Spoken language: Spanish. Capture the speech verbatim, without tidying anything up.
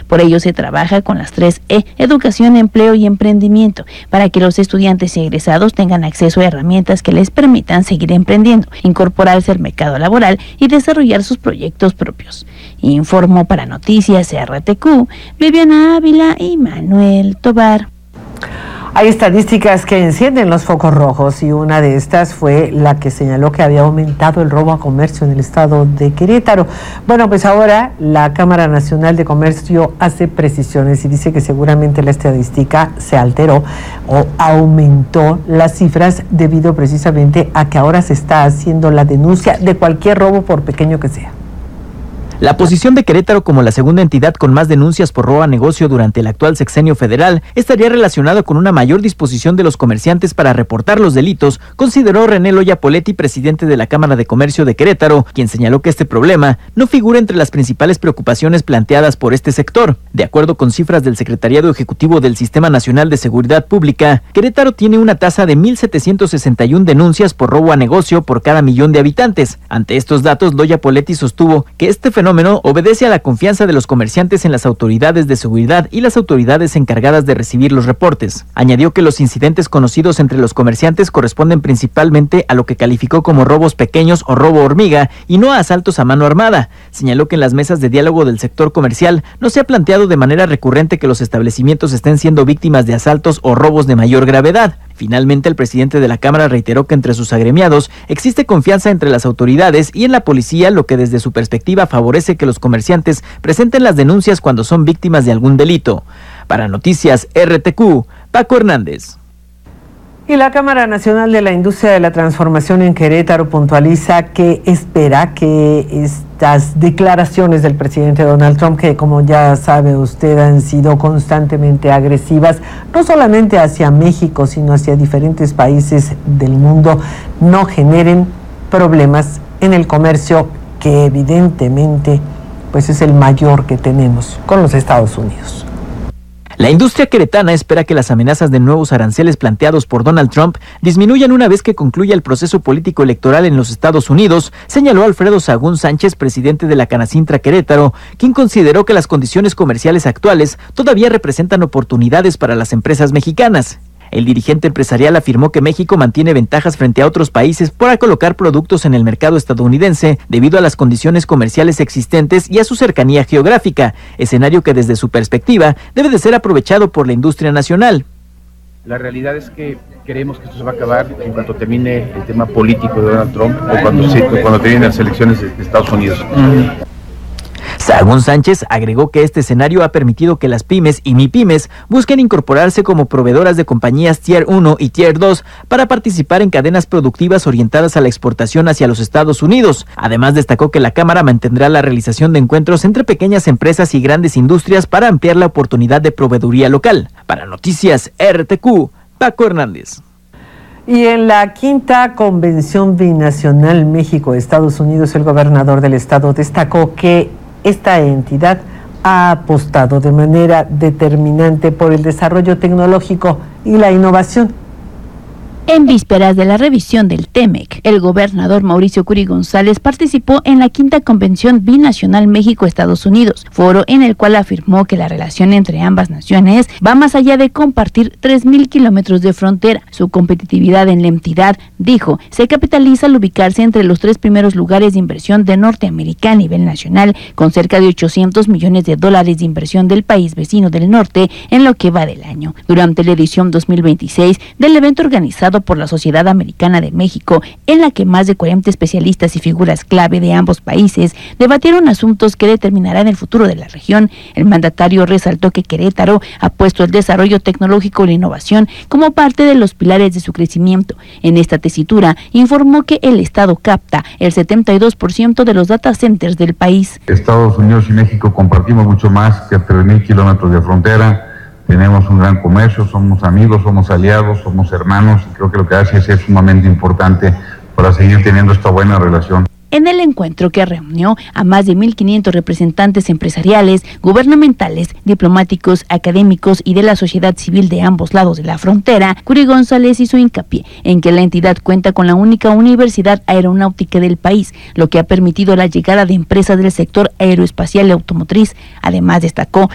Por ello se trabaja con las tres E, educación, empleo y emprendimiento, para que los estudiantes y egresados tengan acceso a herramientas que les permitan seguir emprendiendo, incorporarse al mercado laboral y desarrollar sus proyectos propios. Informó para Noticias R T Q, Viviana Ávila y Manuel Tobar. Hay estadísticas que encienden los focos rojos y una de estas fue la que señaló que había aumentado el robo a comercio en el estado de Querétaro. Bueno, pues ahora la Cámara Nacional de Comercio hace precisiones y dice que seguramente la estadística se alteró o aumentó las cifras debido precisamente a que ahora se está haciendo la denuncia de cualquier robo, por pequeño que sea. La posición de Querétaro como la segunda entidad con más denuncias por robo a negocio durante el actual sexenio federal estaría relacionado con una mayor disposición de los comerciantes para reportar los delitos, consideró René Loya Poletti, presidente de la Cámara de Comercio de Querétaro, quien señaló que este problema no figura entre las principales preocupaciones planteadas por este sector. De acuerdo con cifras del Secretariado Ejecutivo del Sistema Nacional de Seguridad Pública, Querétaro tiene una tasa de mil setecientos sesenta y una denuncias por robo a negocio por cada millón de habitantes. Ante estos datos, Loya Poletti sostuvo que este fenómeno fenómeno obedece a la confianza de los comerciantes en las autoridades de seguridad y las autoridades encargadas de recibir los reportes. Añadió que los incidentes conocidos entre los comerciantes corresponden principalmente a lo que calificó como robos pequeños o robo hormiga y no a asaltos a mano armada. Señaló que en las mesas de diálogo del sector comercial no se ha planteado de manera recurrente que los establecimientos estén siendo víctimas de asaltos o robos de mayor gravedad. Finalmente, el presidente de la Cámara reiteró que entre sus agremiados existe confianza entre las autoridades y en la policía, lo que desde su perspectiva favorece que los comerciantes presenten las denuncias cuando son víctimas de algún delito. Para Noticias R T Q, Paco Hernández. Y la Cámara Nacional de la Industria de la Transformación en Querétaro puntualiza que espera que estas declaraciones del presidente Donald Trump, que como ya sabe usted han sido constantemente agresivas, no solamente hacia México, sino hacia diferentes países del mundo, no generen problemas en el comercio que evidentemente pues es el mayor que tenemos con los Estados Unidos. La industria queretana espera que las amenazas de nuevos aranceles planteados por Donald Trump disminuyan una vez que concluya el proceso político electoral en los Estados Unidos, señaló Alfredo Sahagún Sánchez, presidente de la Canacintra Querétaro, quien consideró que las condiciones comerciales actuales todavía representan oportunidades para las empresas mexicanas. El dirigente empresarial afirmó que México mantiene ventajas frente a otros países para colocar productos en el mercado estadounidense debido a las condiciones comerciales existentes y a su cercanía geográfica, escenario que desde su perspectiva debe de ser aprovechado por la industria nacional. La realidad es que creemos que esto se va a acabar en cuanto termine el tema político de Donald Trump o cuando, se, cuando terminen las elecciones de Estados Unidos. Mm. Sahagún Sánchez agregó que este escenario ha permitido que las pymes y MIPYMES busquen incorporarse como proveedoras de compañías Tier uno y Tier dos para participar en cadenas productivas orientadas a la exportación hacia los Estados Unidos. Además, destacó que la Cámara mantendrá la realización de encuentros entre pequeñas empresas y grandes industrias para ampliar la oportunidad de proveeduría local. Para Noticias R T Q, Paco Hernández. Y en la quinta Convención Binacional México-Estados Unidos, el gobernador del estado destacó que esta entidad ha apostado de manera determinante por el desarrollo tecnológico y la innovación. En vísperas de la revisión del TEMEC, el gobernador Mauricio Curi González participó en la quinta Convención Binacional México-Estados Unidos, foro en el cual afirmó que la relación entre ambas naciones va más allá de compartir tres mil kilómetros de frontera. Su competitividad en la entidad, dijo, se capitaliza al ubicarse entre los tres primeros lugares de inversión de Norteamérica a nivel nacional, con cerca de ochocientos millones de dólares de inversión del país vecino del norte en lo que va del año. Durante la edición dos mil veintiséis del evento organizado por la Sociedad Americana de México, en la que más de cuarenta especialistas y figuras clave de ambos países debatieron asuntos que determinarán el futuro de la región, el mandatario resaltó que Querétaro ha puesto el desarrollo tecnológico y la innovación como parte de los pilares de su crecimiento. En esta tesitura, informó que el Estado capta el setenta y dos por ciento de los data centers del país. Estados Unidos y México compartimos mucho más que tres mil kilómetros de frontera. Tenemos un gran comercio, somos amigos, somos aliados, somos hermanos y creo que lo que hace es, es sumamente importante para seguir teniendo esta buena relación. En el encuentro, que reunió a más de mil quinientos representantes empresariales, gubernamentales, diplomáticos, académicos y de la sociedad civil de ambos lados de la frontera, Curi González hizo hincapié en que la entidad cuenta con la única universidad aeronáutica del país, lo que ha permitido la llegada de empresas del sector aeroespacial y automotriz. Además, destacó